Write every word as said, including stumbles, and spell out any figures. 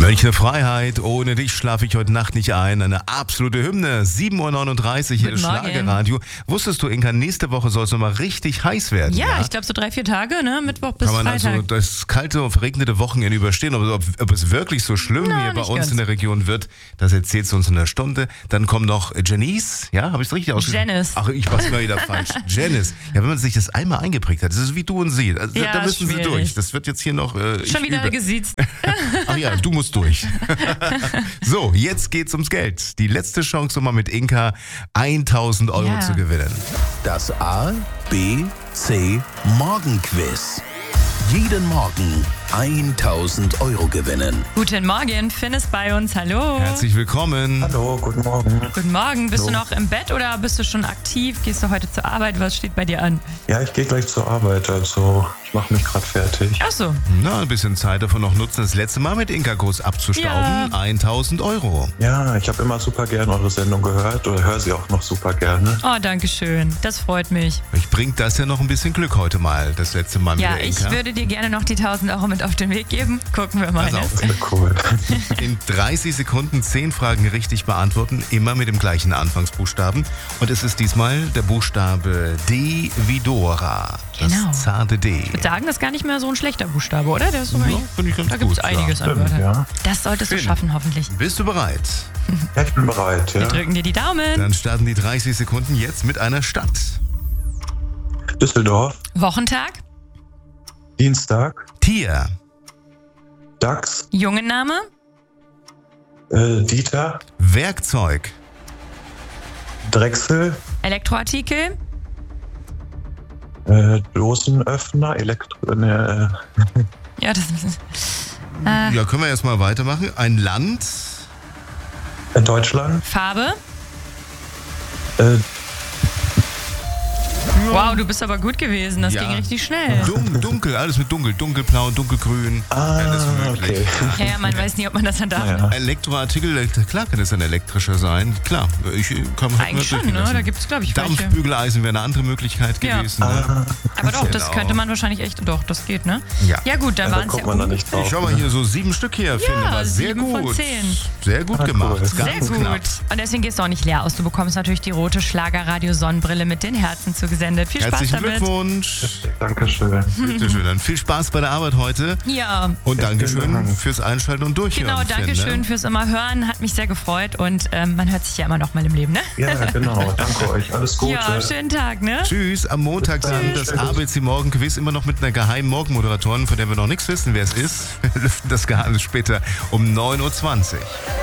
Welche Freiheit, ohne dich schlafe ich heute Nacht nicht ein. Eine absolute Hymne. sieben Uhr neununddreißig hier ist Schlagerradio. Wusstest du, Inka, nächste Woche soll es nochmal richtig heiß werden. Ja, ja? ich glaube so drei, vier Tage, ne? Mittwoch bis Kann man Freitag. also das kalte und verregnete Wochenende überstehen. Aber ob, ob es wirklich so schlimm Na, hier bei nicht uns ganz. in der Region wird, das erzählst du uns in einer Stunde. Dann kommt noch Janice, ja, habe ich es richtig ausgesprochen? Janice. Ach, ich war immer wieder falsch. Janice. Ja, wenn man sich das einmal eingeprägt hat, das ist wie du und sie. Also, Ja, da müssen sie schwierig. durch. Das wird jetzt hier noch... Äh, Schon ich wieder übe. gesiezt. Ach ja, du musst durch. So, jetzt geht's ums Geld. Die letzte Chance, um mal mit Inka tausend Euro Ja. zu gewinnen. Das A, B, C Morgenquiz. Jeden Morgen tausend Euro gewinnen. Guten Morgen, Finn ist bei uns. Hallo. Herzlich willkommen. Hallo, guten Morgen. Guten Morgen. Bist Hallo. du noch im Bett oder bist du schon aktiv? Gehst du heute zur Arbeit? Was steht bei dir an? Ja, ich gehe gleich zur Arbeit, also ich mache mich gerade fertig. Ach so. Na, ein bisschen Zeit davon noch nutzen, das letzte Mal mit Inka kurz abzustauben. tausend Euro. Ja, ich habe immer super gerne eure Sendung gehört oder höre sie auch noch super gerne. Oh, danke schön. Das freut mich. Ich bringt das ja noch ein bisschen Glück heute mal, das letzte Mal mit Ja, der ich Inka. würde dir gerne noch die tausend Euro mit auf den Weg geben. Gucken wir mal. Pass Ne? auf. Das ist cool. In dreißig Sekunden zehn Fragen richtig beantworten, immer mit dem gleichen Anfangsbuchstaben. Und es ist diesmal der Buchstabe D wie Dora. Das Genau. zarte D. Ich würde sagen, das ist gar nicht mehr so ein schlechter Buchstabe, oder? Der ist so Ja, eigentlich- finde ich ganz da gibt es gut, einiges ja. an Wörtern. Ja. Das solltest du Finn. schaffen, hoffentlich. Bist du bereit? Ja, ich bin bereit, ja. Wir drücken dir die Daumen. Dann starten die dreißig Sekunden jetzt mit einer Stadt. Düsseldorf, Wochentag, Dienstag, Tier. Jungenname, Dachs, äh, Dieter, Werkzeug. Drechsel, Elektroartikel, äh, Dosenöffner, Elektro... Ne, ja, das ist... Äh, Ja, können wir erstmal weitermachen. Ein Land. äh, Deutschland, Farbe. äh, Wow, du bist aber gut gewesen. Das Ja. ging richtig schnell. Dun dunkel, alles mit dunkel. Dunkelblau, dunkelgrün. ah, Alles möglich. okay. Ja, ja, man weiß nie, ob man das dann darf. Ja. Elektroartikel, klar kann es ein elektrischer sein. Klar, ich kann Eigentlich schon, ne? Da gibt es, glaube ich, welche. Dampfbügeleisen wäre eine andere Möglichkeit Ja. gewesen. Ne? Ah, Aber doch, das Genau. könnte man wahrscheinlich echt... Doch, das geht, ne? Ja. Ja gut, dann da waren es kommt ja... man da um- nicht drauf. Ich schau mal hier so sieben Stück hier, finde war sehr sieben gut. von zehn. Sehr gut Ah, gemacht. cool. Sehr Ganz gut. knapp. Und deswegen gehst du auch nicht leer aus. Du bekommst natürlich die rote Schlagerradio-Sonnenbrille mit den Herzen zugesendet. Viel Spaß Herzlichen damit. Glückwunsch. Dankeschön. Bitte schön. Dann viel Spaß bei der Arbeit heute. Ja, Und Dankeschön Dank. fürs Einschalten und Durchhören. genau. Finn, Dankeschön ne? fürs immer hören. Hat mich sehr gefreut. Und ähm, man hört sich ja immer noch mal im Leben, ne? Ja, genau. Danke euch. Alles Gute. Ja, schönen Tag, ne? Tschüss, am Montag dann das A B C Morgenquiz, immer noch mit einer geheimen Morgenmoderatorin, von der wir noch nichts wissen, wer es ist. Wir lüften das Geheimnis später um neun Uhr zwanzig.